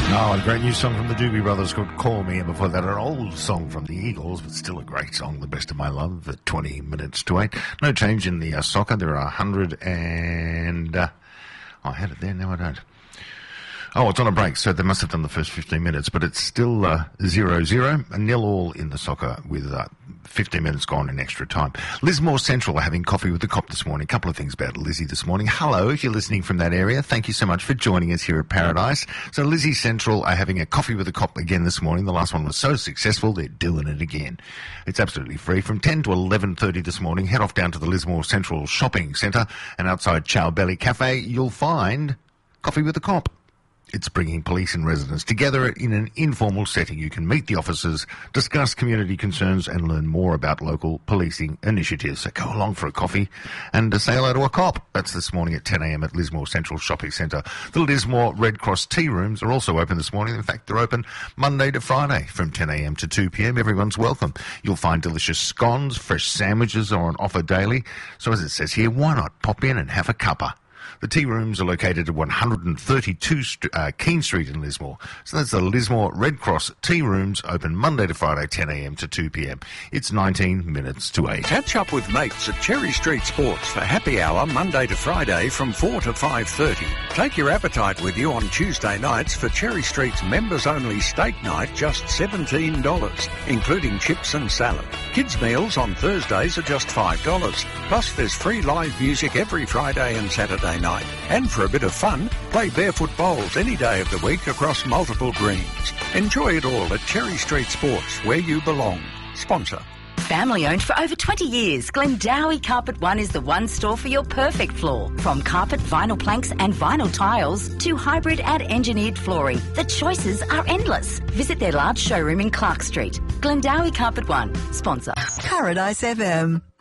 Oh, a great new song from the Doobie Brothers called Call Me, and before that an old song from the Eagles, but still a great song, The Best of My Love, at 20 minutes to 8. No change in the soccer. There are 100 and... I had it there, now I don't. Oh, it's on a break, so they must have done the first 15 minutes, but it's still 0-0, a 0-0 in the soccer with 15 minutes gone in extra time. Lismore Central are having coffee with the cop this morning. A couple of things about Lizzie this morning. Hello, if you're listening from that area, thank you so much for joining us here at Paradise. So Lizzie Central are having a coffee with the cop again this morning. The last one was so successful, they're doing it again. It's absolutely free. From 10 to 11:30 this morning, head off down to the Lismore Central Shopping Centre, and outside Chow Belly Cafe, you'll find Coffee with the Cop. It's bringing police and residents together in an informal setting. You can meet the officers, discuss community concerns and learn more about local policing initiatives. So go along for a coffee and say hello to a cop. That's this morning at 10 a.m. at Lismore Central Shopping Centre. The Lismore Red Cross tea rooms are also open this morning. In fact, they're open Monday to Friday from 10 a.m. to 2 p.m. Everyone's welcome. You'll find delicious scones, fresh sandwiches are on offer daily. So as it says here, why not pop in and have a cuppa? The tea rooms are located at 132 Keene Street in Lismore. So that's the Lismore Red Cross tea rooms, open Monday to Friday, 10 a.m. to 2 p.m. It's 19 minutes to 8. Catch up with mates at Cherry Street Sports for happy hour Monday to Friday from 4 to 5:30. Take your appetite with you on Tuesday nights for Cherry Street's members-only steak night, just $17, including chips and salad. Kids' meals on Thursdays are just $5. Plus, there's free live music every Friday and Saturday night. And for a bit of fun, play barefoot bowls any day of the week across multiple greens. Enjoy it all at Cherry Street Sports, where you belong. Sponsor. Family owned for over 20 years, Glendowie Carpet One is the one store for your perfect floor. From carpet, vinyl planks and vinyl tiles to hybrid and engineered flooring, the choices are endless. Visit their large showroom in Clark Street. Glendowie Carpet One. Sponsor. Paradise FM.